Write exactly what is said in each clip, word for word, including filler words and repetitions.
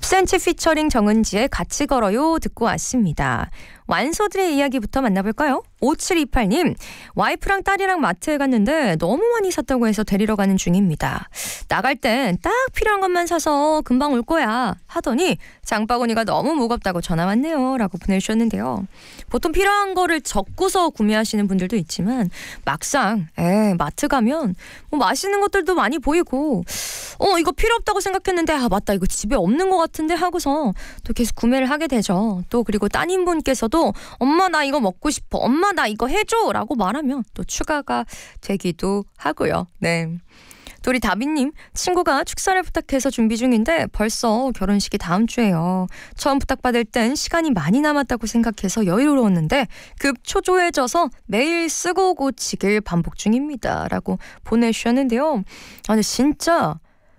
십 센티미터 피처링 정은지의 같이 걸어요 듣고 왔습니다. 완소들의 이야기부터 만나볼까요? 오칠이팔 님, 와이프랑 딸이랑 마트에 갔는데 너무 많이 샀다고 해서 데리러 가는 중입니다. 나갈 땐 딱 필요한 것만 사서 금방 올 거야 하더니 장바구니가 너무 무겁다고 전화 왔네요 라고 보내주셨는데요. 보통 필요한 거를 적고서 구매하시는 분들도 있지만 막상 에 마트 가면 뭐 맛있는 것들도 많이 보이고 어 이거 필요 없다고 생각했는데 아 맞다 이거 집에 없는 것 같은데 하고서 또 계속 구매를 하게 되죠. 또 그리고 따님분께서도 엄마 나 이거 먹고 싶어, 엄마 나 이거 해줘 라고 말하면 또 추가가 되기도 하고요. 네. 또 우리 다비님, 친구가 축사를 부탁해서 준비 중인데 벌써 결혼식이 다음 주예요. 처음 부탁받을 땐 시간이 많이 남았다고 생각해서 여유로웠는데 급 초조해져서 매일 쓰고 고치길 반복 중입니다 라고 보내주셨는데요. 아 근데 진짜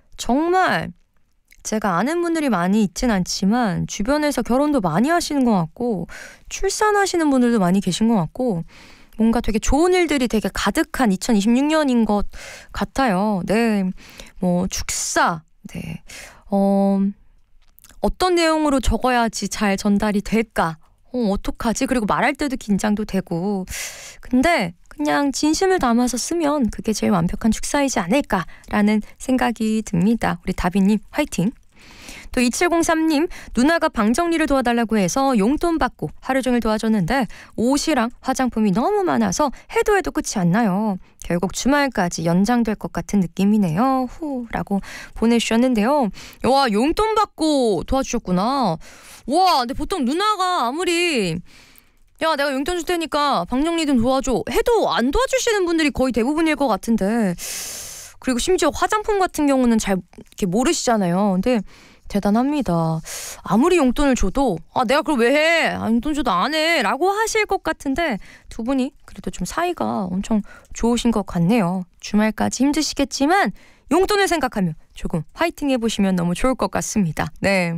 정말 제가 아는 분들이 많이 있진 않지만 주변에서 결혼도 많이 하시는 것 같고 출산하시는 분들도 많이 계신 것 같고 뭔가 되게 좋은 일들이 되게 가득한 이천이십육 년인 것 같아요. 네, 뭐 축사, 네, 어, 어떤 내용으로 적어야지 잘 전달이 될까? 어, 어떡하지? 그리고 말할 때도 긴장도 되고. 근데 그냥 진심을 담아서 쓰면 그게 제일 완벽한 축사이지 않을까라는 생각이 듭니다. 우리 다비님 화이팅! 또 이칠공삼 님, 누나가 방 정리를 도와달라고 해서 용돈 받고 하루 종일 도와줬는데 옷이랑 화장품이 너무 많아서 해도 해도 끝이 안 나요. 결국 주말까지 연장될 것 같은 느낌이네요. 후 라고 보내주셨는데요. 와 용돈 받고 도와주셨구나. 와 근데 보통 누나가 아무리 야 내가 용돈 줄 테니까 방 정리 좀 도와줘 해도 안 도와주시는 분들이 거의 대부분일 것 같은데 그리고 심지어 화장품 같은 경우는 잘 이렇게 모르시잖아요. 근데 대단합니다. 아무리 용돈을 줘도 아 내가 그걸 왜 해? 아, 용돈 줘도 안 해 라고 하실 것 같은데 두 분이 그래도 좀 사이가 엄청 좋으신 것 같네요. 주말까지 힘드시겠지만 용돈을 생각하며 조금 화이팅 해보시면 너무 좋을 것 같습니다. 네.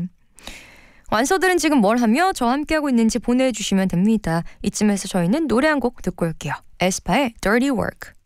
완소들은 지금 뭘 하며 저와 함께하고 있는지 보내주시면 됩니다. 이쯤에서 저희는 노래 한 곡 듣고 올게요. 에스파의 Dirty Work.